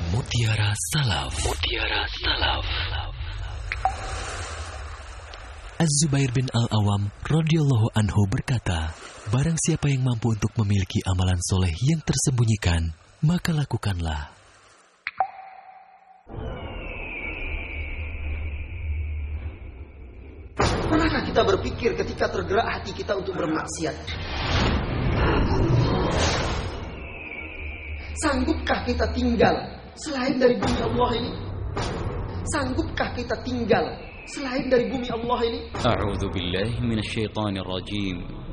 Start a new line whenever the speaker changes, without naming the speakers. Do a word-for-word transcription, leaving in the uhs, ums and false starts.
Mutiara Salaf. Mutiara Salaf. Az-Zubair bin Al-Awam radhiyallahu anhu berkata, barang siapa yang mampu untuk memiliki amalan soleh yang tersembunyikan, maka lakukanlah.
Pernahkah kita berpikir ketika tergerak hati kita untuk bermaksiat? Sanggupkah kita tinggal selain dari bumi Allah ini? Sanggupkah kita tinggal selain dari bumi Allah ini?
A'udzu billahi minasyaitonir rajim.